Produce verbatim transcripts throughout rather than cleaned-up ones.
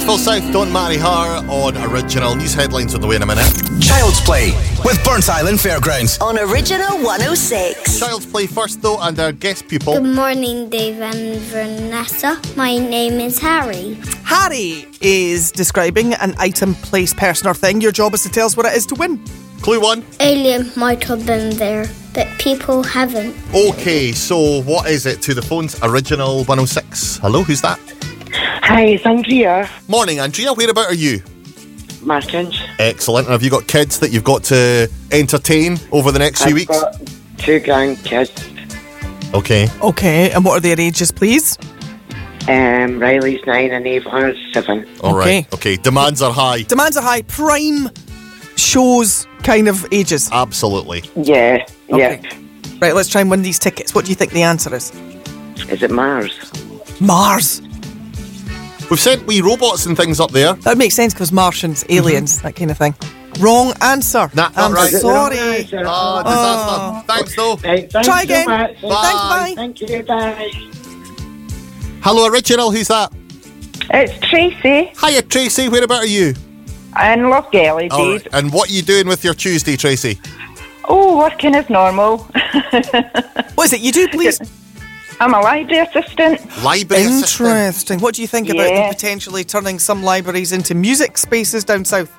Beautiful South, Don't Marry Her on Original. News headlines on the way in a minute. Child's Play with Burnt Island Fairgrounds on Original one oh six. Child's Play first though, and our guest pupil. Good morning, Dave and Vanessa. My name is Harry. Harry is describing an item, place, person or thing. Your job is to tell us what it is to win. Clue one. Alien might have been there, but people haven't. Okay, so what is it to the phones? Original one oh six. Hello, who's that? Hi, it's Andrea. Morning, Andrea. Whereabout are you? Martins. Excellent. And have you got kids that you've got to entertain over the next few I've weeks? got two grandkids. Okay. Okay, and what are their ages, please? Um, Riley's nine and Ava's seven. All right. Okay. Okay. Demands are high. Demands are high. Prime shows kind of ages. Absolutely. Yeah, Okay. yeah. Right, let's try and win these tickets. What do you think the answer is? Is it Mars? Mars. We've sent wee robots and things up there. That would make sense because Martians, aliens, mm-hmm. that kind of thing. Wrong answer. Nah, not I'm right. sorry. Oh, disaster. Oh. Thanks, though. Right, thanks Try so again. much. Bye. Thanks, bye. Thank you, bye. Hello, Original. Who's that? It's Tracy Hiya, Tracy. Whereabout are you? in Lochgelly, All Dave. right. And what are you doing with your Tuesday, Tracy? Oh, working as normal. What is it you do, please? I'm a library assistant. Library assistant. Interesting. What do you think about Yeah. them potentially turning some libraries into music spaces down south?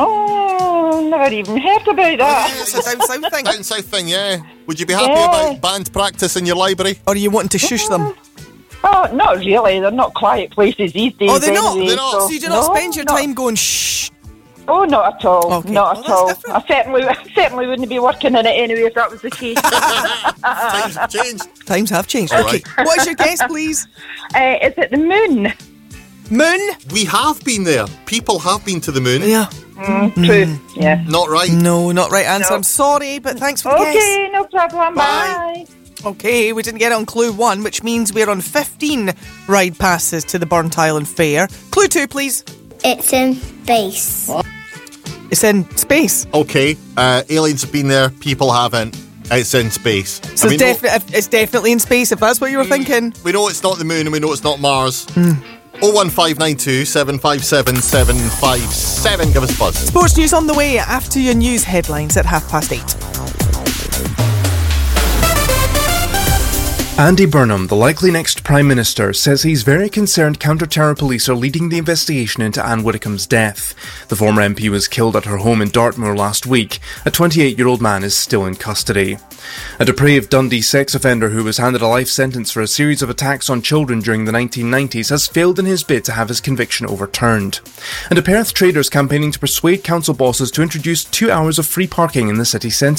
Oh, never even heard about that. It's a down south thing. Down south thing, yeah. Would you be happy Yeah. about band practice in your library? Or are you wanting to shush them? Oh, not really. They're not quiet places these days. Oh, they're not? anyway, They're not? So you do not No, spend your not- time going shh. Oh, not at all. Okay. Not Well, at all. that's different. I certainly, I certainly wouldn't be working in it anyway if that was the case. Times have changed. Times have changed. All Okay. What is your guess, please? uh, is it the moon? Moon? We have been there. People have been to the moon. Yeah. Mm, true. Yeah. Not right. No, not right answer. No. I'm sorry, but thanks for the guess. Okay, no problem. Bye. Bye. Okay, we didn't get it on clue one, which means we're on fifteen ride passes to the Burnt Island Fair. Clue two, please. It's in space. It's in space. Okay. Uh, aliens have been there. People haven't. It's in space. So And we it's, know- defi- it's definitely in space, if that's what you were thinking. We know it's not the moon and we know it's not Mars. Hmm. oh one five nine two, seven five seven, seven five seven. Give us a buzz. Sports news on the way after your news headlines at half past eight. Andy Burnham, the likely next Prime Minister, says he's very concerned counter-terror police are leading the investigation into Anne Widdecombe's death. The former M P was killed at her home in Dartmoor last week. A twenty-eight-year-old man is still in custody. A depraved Dundee sex offender who was handed a life sentence for a series of attacks on children during the nineteen nineties has failed in his bid to have his conviction overturned. And a Perth trader is campaigning to persuade council bosses to introduce two hours of free parking in the city centre.